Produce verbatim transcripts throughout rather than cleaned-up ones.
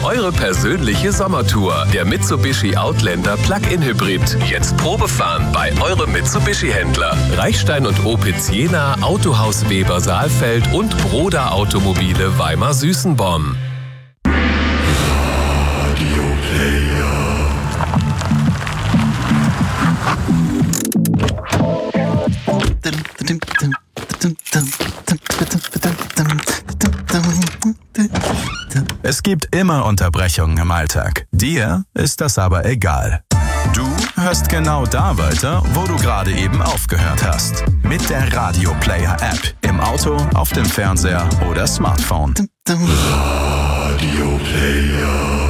Eure persönliche Sommertour. Der Mitsubishi Outlander Plug-in Hybrid. Jetzt Probefahren bei eurem Mitsubishi-Händler. Reichstein und Opitz Jena, Autohaus Weber Saalfeld und Broda Automobile Weimar-Süßenborn. Es gibt immer Unterbrechungen im Alltag. Dir ist das aber egal. Du hörst genau da weiter, wo du gerade eben aufgehört hast. Mit der Radio Player App. Im Auto, auf dem Fernseher oder Smartphone. Radio Player.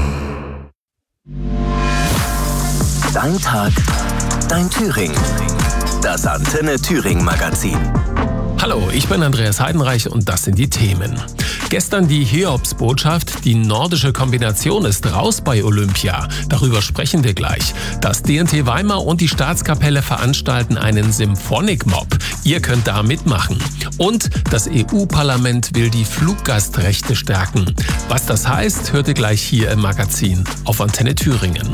Dein Tag, dein Thüringen. Das Antenne Thüringen Magazin. Hallo, ich bin Andreas Heidenreich und das sind die Themen. Gestern die Hiobsbotschaft, die nordische Kombination ist raus bei Olympia. Darüber sprechen wir gleich. Das D N T Weimar und die Staatskapelle veranstalten einen Symphonic Mob. Ihr könnt da mitmachen. Und das E U-Parlament will die Fluggastrechte stärken. Was das heißt, hört ihr gleich hier im Magazin auf Antenne Thüringen.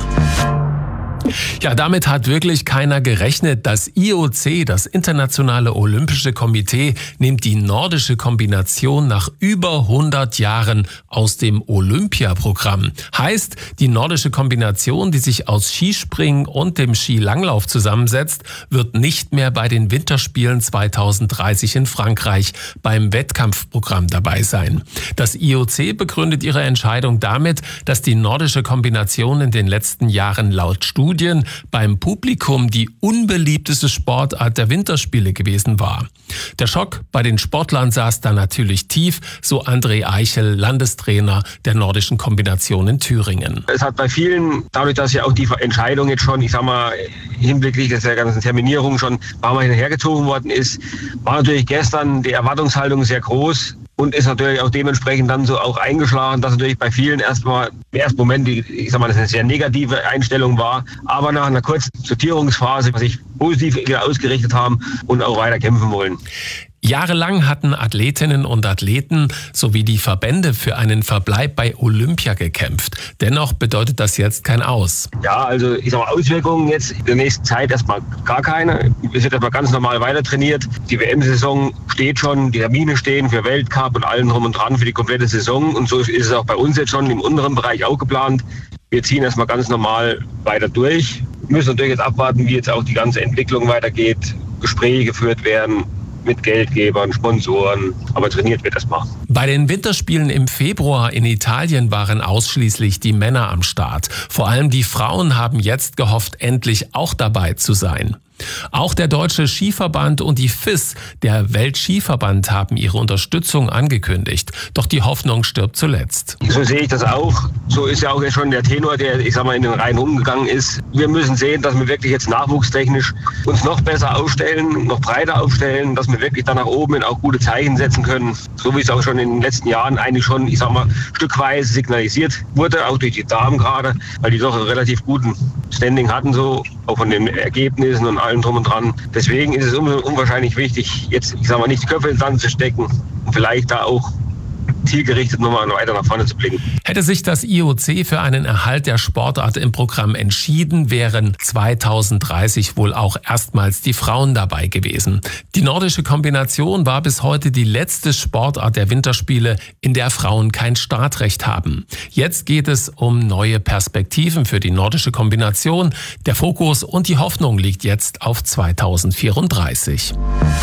Ja, damit hat wirklich keiner gerechnet. Das I O C, das Internationale Olympische Komitee, nimmt die nordische Kombination nach über hundert Jahren aus dem Olympiaprogramm. Heißt, die nordische Kombination, die sich aus Skispringen und dem Skilanglauf zusammensetzt, wird nicht mehr bei den Winterspielen zweitausenddreißig in Frankreich beim Wettkampfprogramm dabei sein. Das I O C begründet ihre Entscheidung damit, dass die nordische Kombination in den letzten Jahren laut Studien beim Publikum die unbeliebteste Sportart der Winterspiele gewesen war. Der Schock bei den Sportlern saß da natürlich tief, so André Eichel, Landestrainer der nordischen Kombination in Thüringen. Es hat bei vielen, dadurch, dass ja auch die Entscheidung jetzt schon, ich sag mal, hinblicklich der ganzen Terminierung schon ein paar Mal hinterhergezogen worden ist, war natürlich gestern die Erwartungshaltung sehr groß. Und ist natürlich auch dementsprechend dann so auch eingeschlagen, dass natürlich bei vielen erstmal im ersten Moment, die, ich sag mal, das eine sehr negative Einstellung war. Aber nach einer kurzen Sortierungsphase sich positiv wieder ausgerichtet haben und auch weiter kämpfen wollen. Jahrelang hatten Athletinnen und Athleten sowie die Verbände für einen Verbleib bei Olympia gekämpft. Dennoch bedeutet das jetzt kein Aus. Ja, also ich sag mal, Auswirkungen jetzt in der nächsten Zeit erstmal gar keine. Es wird erstmal ganz normal weiter trainiert. Die W M-Saison steht schon, die Termine stehen für Weltcup und allen drum und dran für die komplette Saison. Und so ist es auch bei uns jetzt schon im unteren Bereich auch geplant. Wir ziehen erstmal ganz normal weiter durch. Wir müssen natürlich jetzt abwarten, wie jetzt auch die ganze Entwicklung weitergeht, Gespräche geführt werden mit Geldgebern, Sponsoren, aber trainiert wird erstmal. Bei den Winterspielen im Februar in Italien waren ausschließlich die Männer am Start. Vor allem die Frauen haben jetzt gehofft, endlich auch dabei zu sein. Auch der Deutsche Skiverband und die F I S, der Weltskiverband, haben ihre Unterstützung angekündigt. Doch die Hoffnung stirbt zuletzt. So sehe ich das auch. So ist ja auch schon der Tenor, der, ich sag mal, in den Reihen umgegangen ist. Wir müssen sehen, dass wir wirklich jetzt nachwuchstechnisch uns noch besser aufstellen, noch breiter aufstellen, dass wir wirklich dann nach oben hin auch gute Zeichen setzen können. So wie es auch schon in den letzten Jahren eigentlich schon, ich sag mal, stückweise signalisiert wurde, auch durch die Damen gerade, weil die doch einen relativ guten Standing hatten, so auch von den Ergebnissen und allem drum und dran. Deswegen ist es unwahrscheinlich wichtig, jetzt, ich sag mal, nicht die Köpfe ins Sand zu stecken und vielleicht da auch zielgerichtet nochmal weiter nach vorne zu blicken. Hätte sich das I O C für einen Erhalt der Sportart im Programm entschieden, wären zweitausenddreißig wohl auch erstmals die Frauen dabei gewesen. Die nordische Kombination war bis heute die letzte Sportart der Winterspiele, in der Frauen kein Startrecht haben. Jetzt geht es um neue Perspektiven für die nordische Kombination. Der Fokus und die Hoffnung liegt jetzt auf zweitausendvierunddreißig.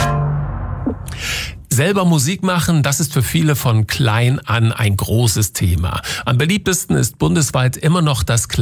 Selber Musik machen, das ist für viele von klein an ein großes Thema. Am beliebtesten ist bundesweit immer noch das